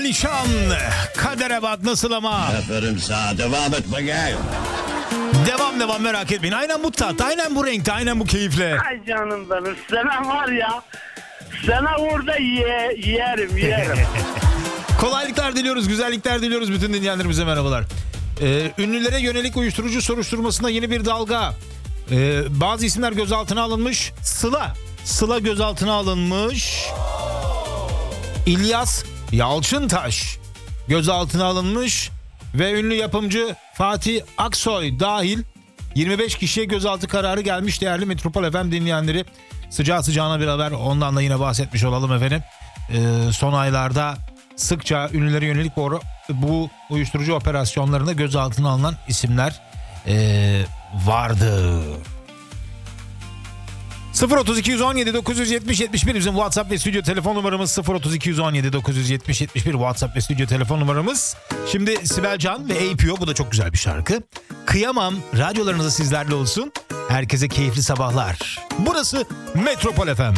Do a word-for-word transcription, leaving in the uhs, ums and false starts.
Alişan, kadere bak nasıl ama. Aferin sana, devam et bakayım. Devam devam, merak etmeyin. Aynen bu tat, aynen bu renkte, aynen bu keyifle. Ay canım benim. Sana var ya. Sana orada ye, yerim yerim. Kolaylıklar diliyoruz, güzellikler diliyoruz bütün dinleyenlerimize, merhabalar. Ee, ünlülere yönelik uyuşturucu soruşturmasında yeni bir dalga. Ee, bazı isimler gözaltına alınmış. Sıla, Sıla gözaltına alınmış. İlyas Yalçıntaş gözaltına alınmış. Ve ünlü yapımcı Fatih Aksoy dahil yirmi beş kişiye gözaltı kararı gelmiş değerli Metropol F M dinleyenleri. Sıcağı sıcağına bir haber, ondan da yine bahsetmiş olalım efendim. Ee, son aylarda sıkça ünlülere yönelik bu, bu uyuşturucu operasyonlarında gözaltına alınan isimler ee, vardı. sıfır otuz iki on yedi dokuz yüz yetmiş yetmiş bir bizim WhatsApp ve stüdyo telefon numaramız. sıfır otuz iki on yedi dokuz yüz yetmiş yetmiş bir WhatsApp ve stüdyo telefon numaramız. Şimdi Sibel Can ve A P O, bu da çok güzel bir şarkı. Kıyamam radyolarınızda sizlerle olsun. Herkese keyifli sabahlar. Burası Metropol F M.